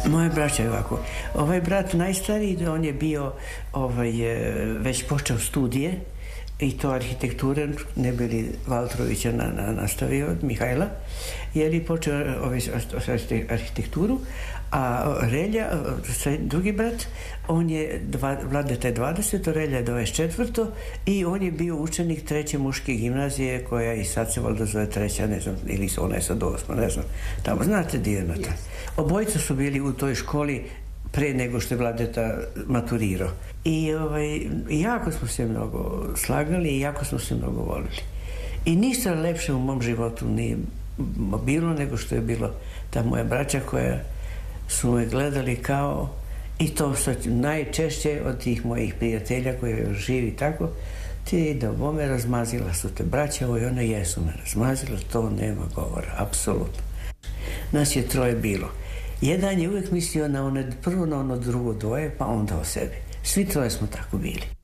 Moje braća je ovako. Ovaj brat najstariji, on je bio već počeo studije i to arhitekture, ne bi li Valtrovića nastavio od Mihajla, jer je počeo arhitekturu, a Relja, drugi brat, on je Vladeta je 20, Relja je 24 i on je bio učenik treće muške gimnazije koja i sad se valjda zove treća, ne znam, ili ona je sad 8, ne znam, tamo, znate gdje je na to. Obojica su bili u toj školi pre nego što je Vladeta maturirao. I jako smo se mnogo slagali i jako smo se mnogo volili. I ništa lepše u mom životu nije bilo nego što je bilo ta moja braća koja su me gledali kao, i to što najčešće od tih mojih prijatelja koji živi tako, ti da bome razmazila su te braća, i one jesu me razmazila, to nema govora, apsolutno. Nas je troje bilo. Jedan je uvijek mislio prvo na ono drugo dvoje, pa onda o sebi. Svi troje smo tako bili.